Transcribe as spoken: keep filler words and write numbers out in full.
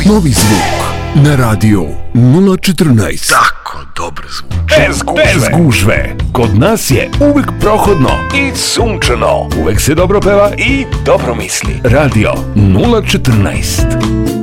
Novi, novi zvuk na radio nula četrnaest. Tako dobro zvuči. Bez gužve. Bez gužve. Kod nas je uvek prohodno i sunčano. Uvek se dobro peva i dobro misli. Radio nula četrnaest.